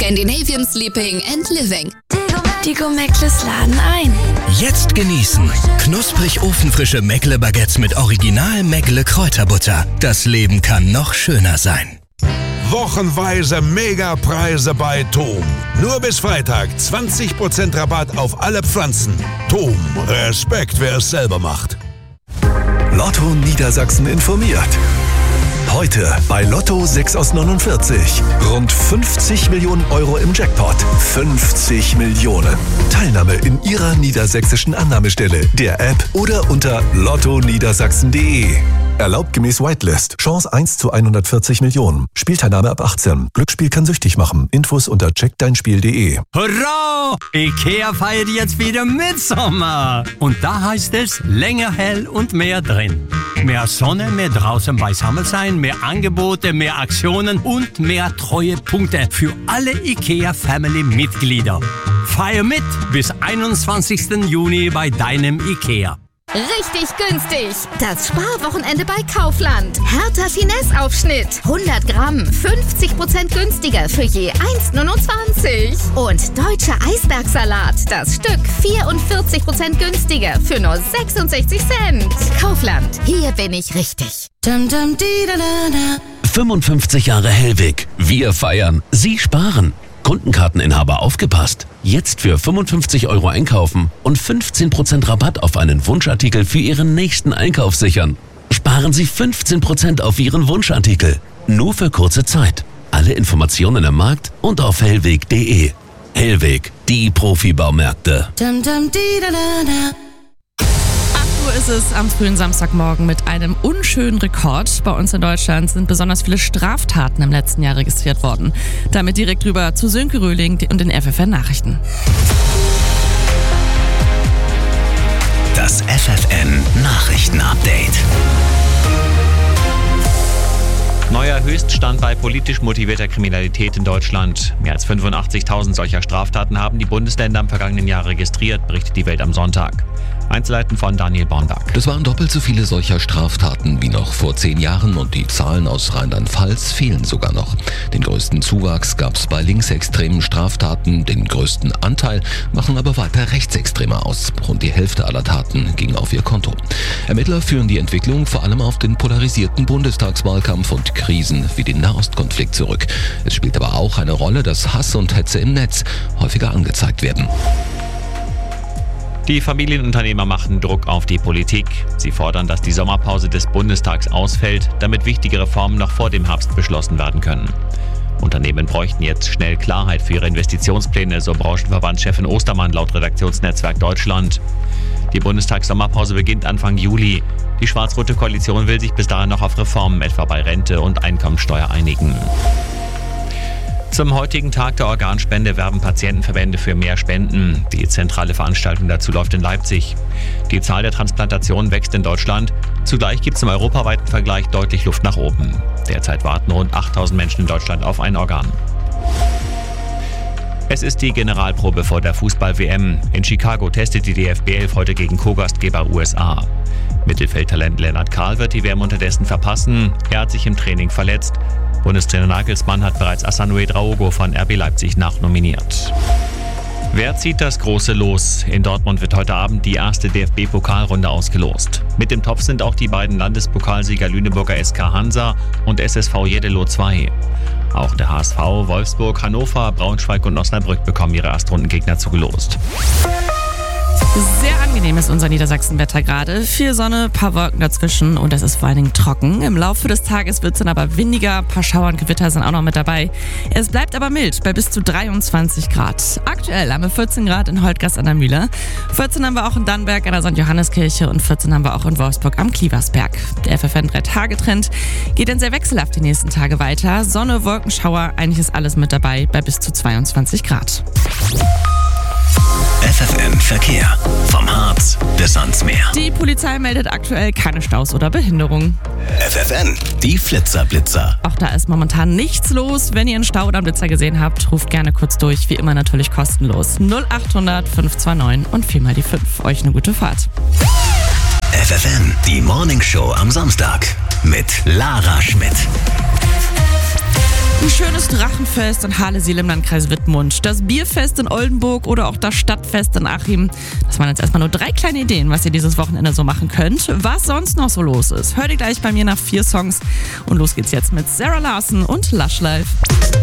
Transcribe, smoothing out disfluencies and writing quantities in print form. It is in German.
Scandinavian Sleeping and Living. Die Go-Meckles laden ein. Jetzt genießen. Knusprig ofenfrische Meckle-Baguettes mit Original Meckle-Kräuterbutter. Das Leben kann noch schöner sein. Wochenweise Megapreise bei TOM. Nur bis Freitag 20% Rabatt auf alle Pflanzen. TOM, Respekt, wer es selber macht. Lotto Niedersachsen informiert. Heute bei Lotto 6 aus 49. Rund 50 Millionen Euro im Jackpot. 50 Millionen. Teilnahme in Ihrer niedersächsischen Annahmestelle, der App oder unter lottoniedersachsen.de. Erlaubt gemäß Whitelist. Chance 1 zu 140 Millionen. Spielteilnahme ab 18. Glücksspiel kann süchtig machen. Infos unter checkdeinspiel.de. Hurra! IKEA feiert jetzt wieder Mitsommer. Und da heißt es länger hell und mehr drin. Mehr Sonne, mehr draußen beisammen sein, mehr Angebote, mehr Aktionen und mehr Treuepunkte für alle IKEA-Family-Mitglieder. Feier mit bis 21. Juni bei deinem IKEA. Richtig günstig. Das Sparwochenende bei Kaufland. Hertha Finesse-Aufschnitt. 100 Gramm. 50% günstiger für je 1,29. Und deutscher Eisbergsalat. Das Stück 44% günstiger für nur 66 Cent. Kaufland. Hier bin ich richtig. 55 Jahre Hellwig. Wir feiern. Sie sparen. Kundenkarteninhaber aufgepasst. Jetzt für 55 € einkaufen und 15% Rabatt auf einen Wunschartikel für Ihren nächsten Einkauf sichern. Sparen Sie 15% auf Ihren Wunschartikel. Nur für kurze Zeit. Alle Informationen im Markt und auf hellweg.de. Hellweg, die Profibaumärkte. Ist es am frühen Samstagmorgen mit einem unschönen Rekord. Bei uns in Deutschland sind besonders viele Straftaten im letzten Jahr registriert worden. Damit direkt rüber zu Sönke Röhling und den FFN Nachrichten. Das FFN Nachrichten-Update. Neuer Höchststand bei politisch motivierter Kriminalität in Deutschland. Mehr als 85.000 solcher Straftaten haben die Bundesländer im vergangenen Jahr registriert, berichtet die Welt am Sonntag. Einzelheiten von Daniel Bornberg. Das waren doppelt so viele solcher Straftaten wie noch vor 10 Jahren und die Zahlen aus Rheinland-Pfalz fehlen sogar noch. Den größten Zuwachs gab es bei linksextremen Straftaten, den größten Anteil machen aber weiter Rechtsextreme aus. Rund die Hälfte aller Taten ging auf ihr Konto. Ermittler führen die Entwicklung vor allem auf den polarisierten Bundestagswahlkampf und Krisen wie den Nahostkonflikt zurück. Es spielt aber auch eine Rolle, dass Hass und Hetze im Netz häufiger angezeigt werden. Die Familienunternehmer machen Druck auf die Politik. Sie fordern, dass die Sommerpause des Bundestags ausfällt, damit wichtige Reformen noch vor dem Herbst beschlossen werden können. Unternehmen bräuchten jetzt schnell Klarheit für ihre Investitionspläne, so Branchenverbandschefin Ostermann laut Redaktionsnetzwerk Deutschland. Die Bundestagssommerpause beginnt Anfang Juli. Die schwarz-rote Koalition will sich bis dahin noch auf Reformen, etwa bei Rente und Einkommensteuer, einigen. Zum heutigen Tag der Organspende werben Patientenverbände für mehr Spenden. Die zentrale Veranstaltung dazu läuft in Leipzig. Die Zahl der Transplantationen wächst in Deutschland. Zugleich gibt es im europaweiten Vergleich deutlich Luft nach oben. Derzeit warten rund 8.000 Menschen in Deutschland auf ein Organ. Es ist die Generalprobe vor der Fußball-WM. In Chicago testet die DFB 11 heute gegen Co-Gastgeber USA. Mittelfeldtalent Lennart Karl wird die WM unterdessen verpassen. Er hat sich im Training verletzt. Bundestrainer Nagelsmann hat bereits Assanue Draogo von RB Leipzig nachnominiert. Wer zieht das große Los? In Dortmund wird heute Abend die erste DFB-Pokalrunde ausgelost. Mit im Topf sind auch die beiden Landespokalsieger Lüneburger SK Hansa und SSV Jeddelo 2. Auch der HSV, Wolfsburg, Hannover, Braunschweig und Osnabrück bekommen ihre Erstrundengegner zugelost. Sehr angenehm ist unser Niedersachsenwetter gerade. Viel Sonne, paar Wolken dazwischen und es ist vor allen Dingen trocken. Im Laufe des Tages wird es dann aber windiger, paar Schauer und Gewitter sind auch noch mit dabei. Es bleibt aber mild bei bis zu 23 Grad. Aktuell haben wir 14 Grad in Holtgast an der Mühle, 14 haben wir auch in Dannenberg an der St. Johanneskirche und 14 haben wir auch in Wolfsburg am Klieversberg. Der FFN 3-Tage-Trend geht dann sehr wechselhaft die nächsten Tage weiter. Sonne, Wolken, Schauer, eigentlich ist alles mit dabei bei bis zu 22 Grad. FFN Verkehr. Vom Harz bis ans Meer. Die Polizei meldet aktuell keine Staus oder Behinderungen. FFN, die Flitzer-Blitzer. Auch da ist momentan nichts los. Wenn ihr einen Stau oder einen Blitzer gesehen habt, ruft gerne kurz durch. Wie immer natürlich kostenlos. 0800 529 und 4 mal die 5. Euch eine gute Fahrt. FFN, die Morning Show am Samstag mit Lara Schmidt. Ein schönes Drachenfest in Halle-Siel im Landkreis Wittmund, das Bierfest in Oldenburg oder auch das Stadtfest in Achim. Das waren jetzt erstmal nur 3 kleine Ideen, was ihr dieses Wochenende so machen könnt. Was sonst noch so los ist, hört ihr gleich bei mir nach 4 Songs. Und los geht's jetzt mit Sarah Larson und Lush Life.